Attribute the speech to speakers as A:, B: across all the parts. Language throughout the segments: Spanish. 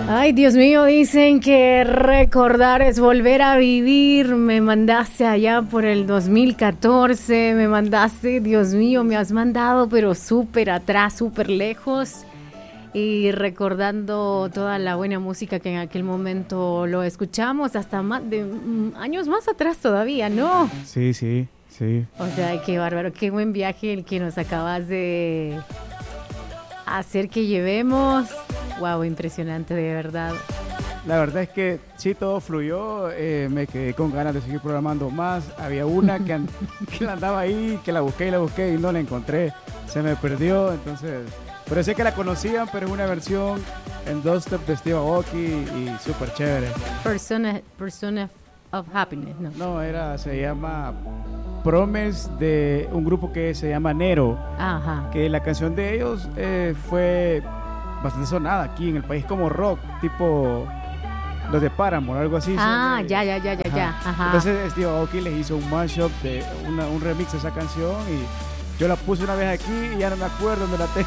A: Ay, Dios mío, dicen que recordar es volver a vivir. Me mandaste allá por el 2014, me mandaste, Dios mío, me has mandado, pero súper atrás, súper lejos. Y recordando toda la buena música que en aquel momento lo escuchamos, hasta más de años más atrás todavía, ¿no?
B: Sí, sí, sí.
A: O sea, qué bárbaro, qué buen viaje el que nos acabas de hacer que llevemos. Wow, impresionante, de verdad.
B: La verdad es que sí, todo fluyó, me quedé con ganas de seguir programando más. Había una que andaba ahí, que la busqué y no la encontré. Se me perdió, entonces... Pero sé que la conocían, pero es una versión en dubstep de Steve Aoki y súper chévere.
A: Persona of Happiness, ¿no?
B: No, se llama Promise, de un grupo que se llama Nero.
A: Ajá.
B: Que la canción de ellos fue bastante sonada aquí en el país como rock, tipo los de Paramore, algo así.
A: Ah, ya. Ajá.
B: Entonces Steve Aoki les hizo un mashup, de un remix de esa canción y yo la puse una vez aquí y ya no me acuerdo dónde la tengo.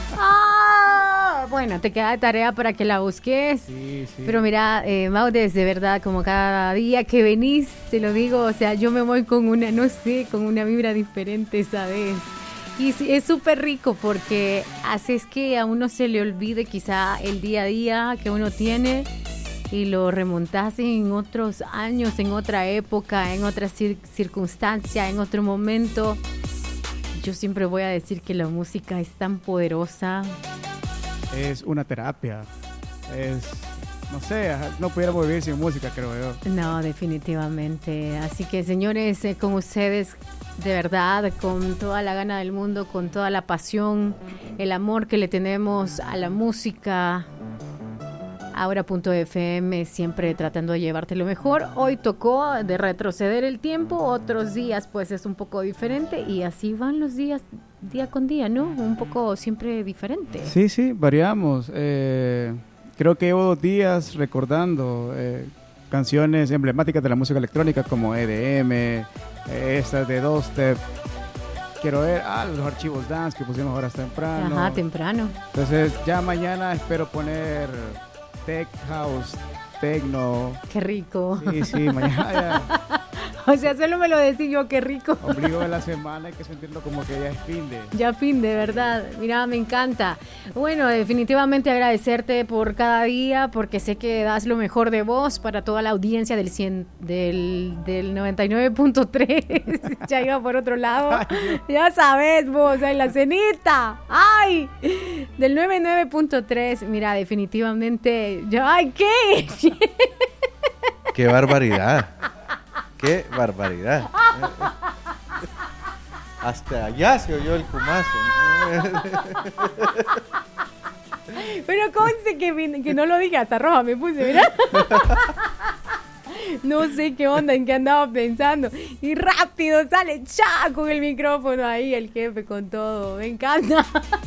A: Bueno, te queda de tarea para que la busques.
B: Sí.
A: Pero mira, Maudes, de verdad, como cada día que venís, te lo digo, o sea, yo me voy con una vibra diferente, ¿sabes? Y sí, es súper rico porque haces que a uno se le olvide quizá el día a día que uno tiene y lo remontas en otros años, en otra época, en otra circunstancia, en otro momento. Yo siempre voy a decir que la música es tan poderosa.
B: Es una terapia. No sé, no pudiéramos vivir sin música, creo yo.
A: No, definitivamente. Así que, señores, con ustedes, de verdad, con toda la gana del mundo, con toda la pasión, el amor que le tenemos a la música. Ahora.fm, siempre tratando de llevarte lo mejor. Hoy tocó de retroceder el tiempo, otros días pues es un poco diferente y así van los días, día con día, ¿no? Un poco siempre diferente.
B: Sí, variamos. Creo que llevo 2 días recordando canciones emblemáticas de la música electrónica como EDM, estas de dubstep. Quiero ver los archivos dance que pusimos horas temprano.
A: Ajá, temprano.
B: Entonces ya mañana espero poner tech house, techno.
A: Qué rico.
B: Sí, mañana ya.
A: O sea, solo me lo decís yo, qué rico.
B: Ombligo de la semana, hay que sentirlo como que ya es fin de...
A: Ya fin de verdad. Mira, me encanta. Bueno, definitivamente agradecerte por cada día, porque sé que das lo mejor de vos para toda la audiencia del 99.3. Ya iba por otro lado. Ay, ya sabes vos, en la cenita. ¡Ay! Del 99.3. Mira, definitivamente... ¡Ay, qué!
C: ¡Qué barbaridad! ¡Qué barbaridad! Hasta allá se oyó el cumazo.
A: Pero conste que no lo dije, hasta roja me puse, mira. No sé qué onda, en qué andaba pensando. Y rápido sale con el micrófono ahí, el jefe con todo. Me encanta.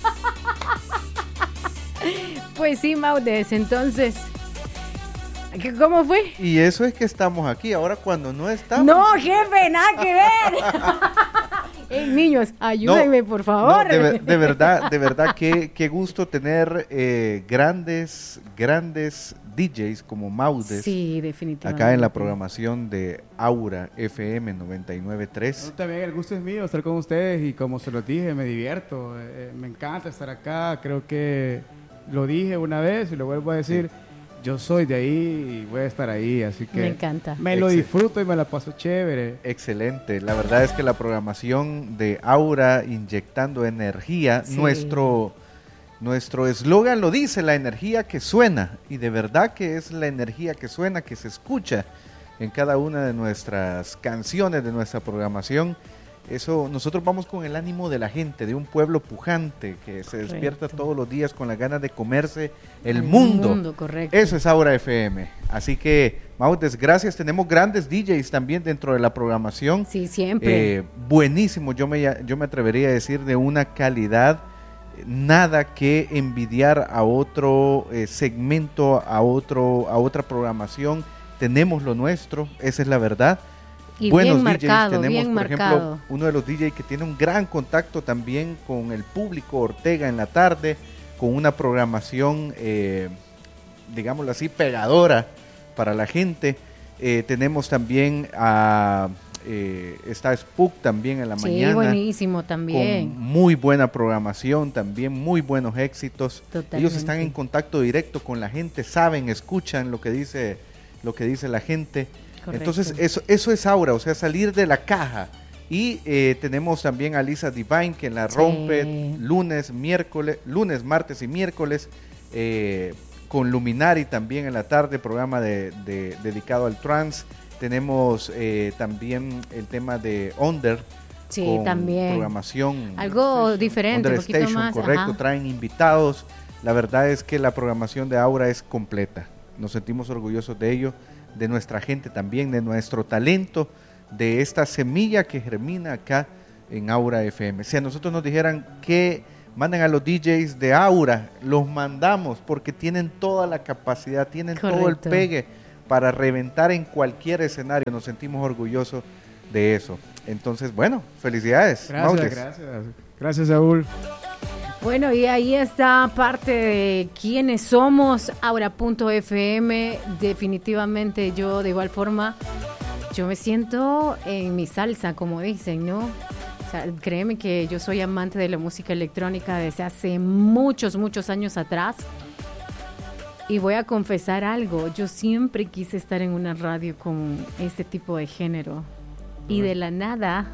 A: Pues sí, Maudes, entonces... ¿Cómo fue?
C: Y eso es que estamos aquí. Ahora cuando no estamos...
A: No, jefe, nada que ver. Niños, ayúdenme, por favor.
C: No, de verdad, qué gusto tener grandes DJs como Maudes.
A: Sí, definitivamente.
C: Acá en la programación de Aura FM 99.3.
B: También el gusto es mío estar con ustedes y como se los dije, me divierto. Me encanta estar acá. Creo que lo dije una vez y lo vuelvo a decir. Sí. Yo soy de ahí y voy a estar ahí, así que
A: me encanta.
B: Me lo disfruto y me la paso chévere.
C: Excelente, la verdad es que la programación de Aura inyectando energía, sí. Nuestro eslogan lo dice, la energía que suena, y de verdad que es la energía que suena, que se escucha en cada una de nuestras canciones, de nuestra programación. Eso, nosotros vamos con el ánimo de la gente, de un pueblo pujante que se despierta todos los días con las ganas de comerse el mundo.
A: Correcto.
C: Eso es Aura FM. Así que, Maudes, gracias. Tenemos grandes DJs también dentro de la programación.
A: Sí, siempre.
C: Buenísimo. Yo me atrevería a decir de una calidad, nada que envidiar a otro segmento, a otra programación. Tenemos lo nuestro, esa es la verdad.
A: Y
C: buenos
A: bien
C: DJs
A: marcado,
C: tenemos,
A: bien
C: por
A: marcado.
C: ejemplo, uno de los DJs que tiene un gran contacto también con el público, Ortega en la tarde, con una programación digámoslo así, pegadora para la gente. Tenemos también está Spook también en la mañana.
A: Sí, buenísimo también.
C: Con muy buena programación también, muy buenos éxitos.
A: Totalmente.
C: Ellos están en contacto directo con la gente, saben, escuchan lo que dice la gente.
A: Correcto.
C: Entonces eso es Aura, o sea, salir de la caja. Y tenemos también a Lisa Divine, que la rompe lunes, martes y miércoles, con Luminari también en la tarde, programa dedicado al trance. Tenemos también el tema de Under, con
A: también
C: programación.
A: Algo diferente,
C: Under
A: un poquito
C: Station,
A: más.
C: correcto,
A: Ajá.
C: traen invitados. La verdad es que la programación de Aura es completa. Nos sentimos orgullosos de ello, de nuestra gente también, de nuestro talento, de esta semilla que germina acá en Aura FM. Si a nosotros nos dijeran que manden a los DJs de Aura, los mandamos porque tienen toda la capacidad, tienen todo el pegue para reventar en cualquier escenario. Nos sentimos orgullosos de eso. Entonces, bueno, felicidades.
B: Gracias, Saúl.
A: Bueno, y ahí está parte de quiénes somos, Aura.fm. Definitivamente yo de igual forma, yo me siento en mi salsa, como dicen, ¿no? O sea, créeme que yo soy amante de la música electrónica desde hace muchos años atrás. Y voy a confesar algo, yo siempre quise estar en una radio con este tipo de género. Y de la nada,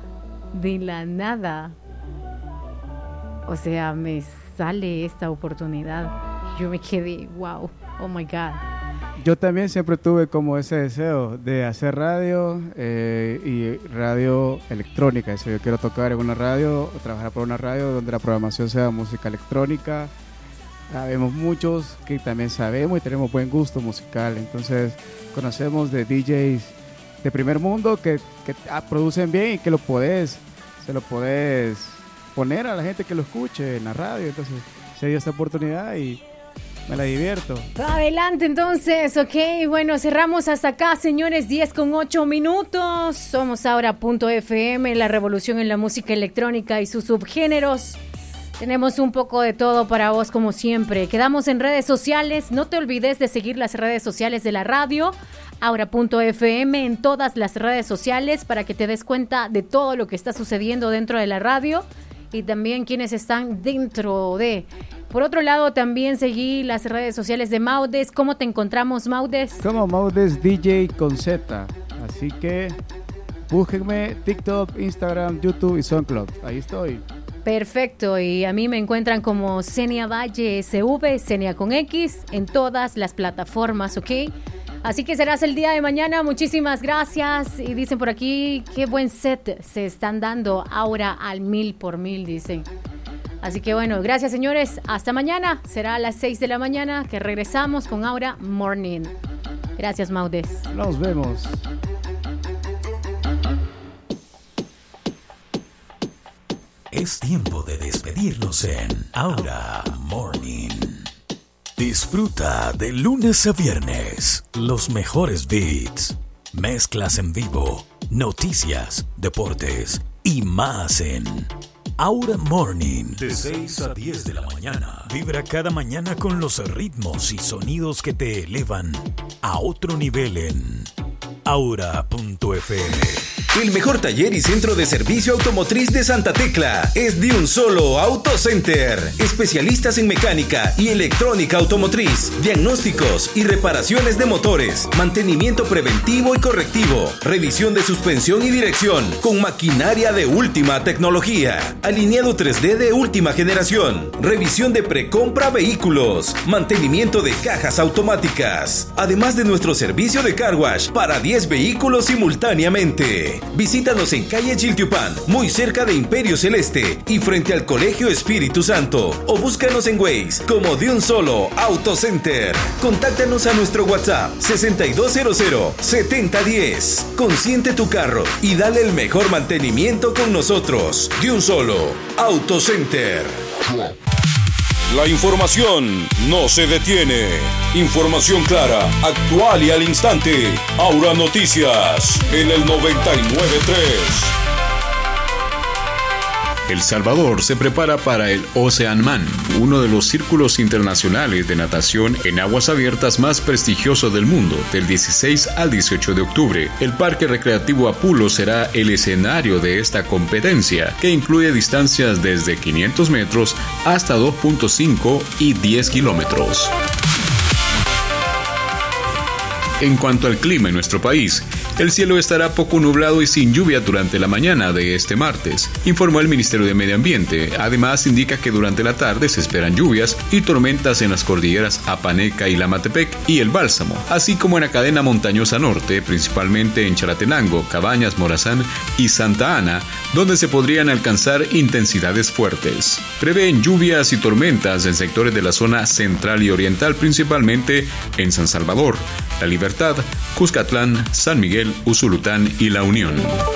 A: o sea, me sale esta oportunidad. Yo me quedé, wow, oh my God.
B: Yo también siempre tuve como ese deseo de hacer radio y radio electrónica. Eso, yo quiero tocar en una radio o trabajar por una radio donde la programación sea música electrónica. Sabemos muchos que también sabemos y tenemos buen gusto musical. Entonces conocemos de DJs de primer mundo que producen bien y que se lo podés poner a la gente que lo escuche en la radio. Entonces se dio esta oportunidad y me la divierto.
A: Adelante entonces, ok, bueno, cerramos hasta acá, señores, 10:08. Somos Aura.fm, la revolución en la música electrónica y sus subgéneros. Tenemos un poco de todo para vos, como siempre. Quedamos en redes sociales, no te olvides de seguir las redes sociales de la radio, Aura.fm, en todas las redes sociales, para que te des cuenta de todo lo que está sucediendo dentro de la radio y también quienes están dentro de... Por otro lado, también seguí las redes sociales de Maudes. ¿Cómo te encontramos, Maudes?
B: Como Maudes DJ con Z. Así que búsquenme TikTok, Instagram, YouTube y SoundCloud. Ahí estoy.
A: Perfecto. Y a mí me encuentran como Xenia Valle SV, Xenia con X, en todas las plataformas, ¿ok? Así que serás el día de mañana. Muchísimas gracias. Y dicen por aquí, qué buen set se están dando. Aura al 1000x1000, dicen. Así que bueno, gracias señores, hasta mañana, será a las 6 de la mañana que regresamos con Aura Morning. Gracias, Maudes.
B: Nos vemos.
D: Es tiempo de despedirnos en Aura Morning. Disfruta de lunes a viernes los mejores beats, mezclas en vivo, noticias, deportes y más en Aura Morning, de 6 a 10 de la mañana. Vibra cada mañana con los ritmos y sonidos que te elevan a otro nivel en Aura.fm.
E: El mejor taller y centro de servicio automotriz de Santa Tecla es de un solo Auto Center. Especialistas en mecánica y electrónica automotriz, diagnósticos y reparaciones de motores, mantenimiento preventivo y correctivo, revisión de suspensión y dirección con maquinaria de última tecnología, alineado 3D de última generación, revisión de precompra vehículos, mantenimiento de cajas automáticas, además de nuestro servicio de car wash para 10 vehículos simultáneamente. Visítanos en calle Chiltiupán, muy cerca de Imperio Celeste y frente al Colegio Espíritu Santo, o búscanos en Waze como de un solo Auto Center. Contáctanos a nuestro WhatsApp 6200-7010. Consiente tu carro y dale el mejor mantenimiento con nosotros. De un solo Auto Center.
F: La información no se detiene. Información clara, actual y al instante. Aura Noticias en el 99.3.
G: El Salvador se prepara para el Oceanman, uno de los círculos internacionales de natación en aguas abiertas más prestigiosos del mundo, del 16 al 18 de octubre. El Parque Recreativo Apulo será el escenario de esta competencia, que incluye distancias desde 500 metros hasta 2.5 y 10 kilómetros. En cuanto al clima en nuestro país, el cielo estará poco nublado y sin lluvia durante la mañana de este martes, informó el Ministerio de Medio Ambiente. Además, indica que durante la tarde se esperan lluvias y tormentas en las cordilleras Apaneca y Lamatepec y el Bálsamo, así como en la cadena montañosa norte, principalmente en Chalatenango, Cabañas, Morazán y Santa Ana, donde se podrían alcanzar intensidades fuertes. Prevén lluvias y tormentas en sectores de la zona central y oriental, principalmente en San Salvador, La Libertad, Cuscatlán, San Miguel, Usulután y La Unión.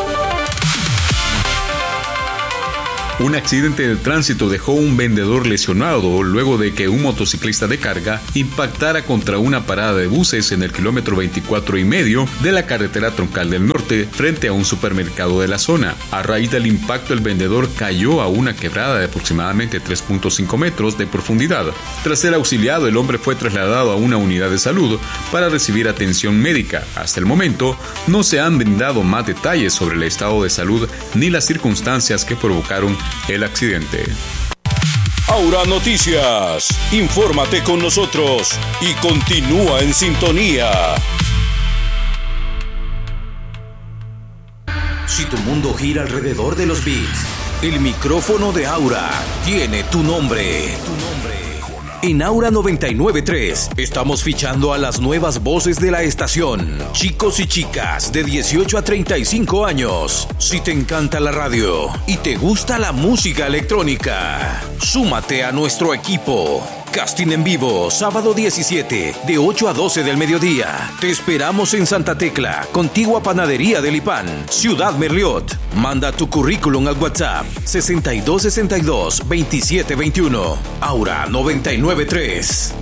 G: Un accidente de tránsito dejó un vendedor lesionado luego de que un motociclista de carga impactara contra una parada de buses en el kilómetro 24,5 de la carretera troncal del norte frente a un supermercado de la zona. A raíz del impacto, el vendedor cayó a una quebrada de aproximadamente 3.5 metros de profundidad. Tras ser auxiliado, el hombre fue trasladado a una unidad de salud para recibir atención médica. Hasta el momento, no se han brindado más detalles sobre el estado de salud ni las circunstancias que provocaron el accidente.
F: Aura Noticias. Infórmate con nosotros y continúa en sintonía.
E: Si tu mundo gira alrededor de los beats, el micrófono de Aura tiene tu nombre. En Aura 99.3 estamos fichando a las nuevas voces de la estación. Chicos y chicas de 18 a 35 años. Si te encanta la radio y te gusta la música electrónica, súmate a nuestro equipo. Casting en vivo, sábado 17, de 8 a 12 del mediodía. Te esperamos en Santa Tecla, contigua Panadería del Ipán, Ciudad Merliot. Manda tu currículum al WhatsApp 6262-2721. Aura 99.3.